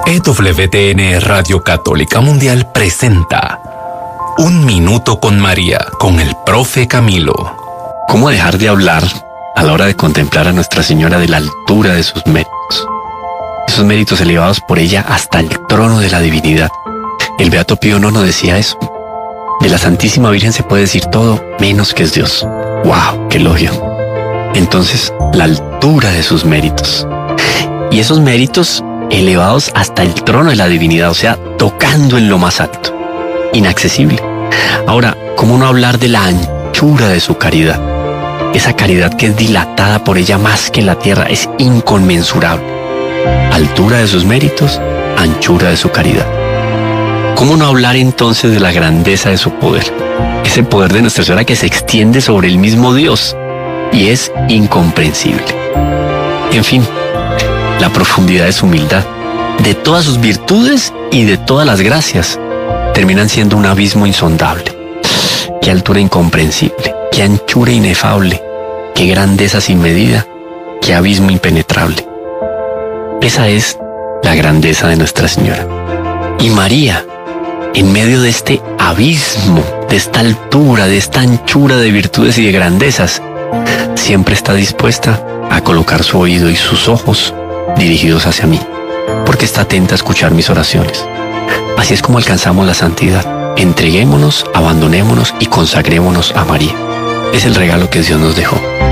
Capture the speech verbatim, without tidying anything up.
E W T N Radio Católica Mundial presenta Un Minuto con María, con el profe Camilo. ¿Cómo dejar de hablar a la hora de contemplar a Nuestra Señora de la altura de sus méritos? Esos méritos elevados por ella hasta el trono de la divinidad. El Beato Pío noveno decía eso. De la Santísima Virgen se puede decir todo menos que es Dios. ¡Wow! ¡Qué elogio! Entonces, la altura de sus méritos. Y esos méritos elevados hasta el trono de la divinidad, o sea, tocando en lo más alto. Inaccesible. Ahora, ¿cómo no hablar de la anchura de su caridad? Esa caridad que es dilatada por ella más que la tierra, es inconmensurable. Altura de sus méritos, anchura de su caridad. ¿Cómo no hablar entonces de la grandeza de su poder? Ese poder de Nuestra Señora que se extiende sobre el mismo Dios y es incomprensible. En fin, la profundidad de su humildad, de todas sus virtudes y de todas las gracias, terminan siendo un abismo insondable. Qué altura incomprensible, qué anchura inefable, qué grandeza sin medida, qué abismo impenetrable. Esa es la grandeza de Nuestra Señora. Y María, en medio de este abismo, de esta altura, de esta anchura de virtudes y de grandezas, siempre está dispuesta a colocar su oído y sus ojos dirigidos hacia mí, porque está atenta a escuchar mis oraciones. Así es como alcanzamos la santidad. Entreguémonos, abandonémonos y consagrémonos a María. Es el regalo que Dios nos dejó.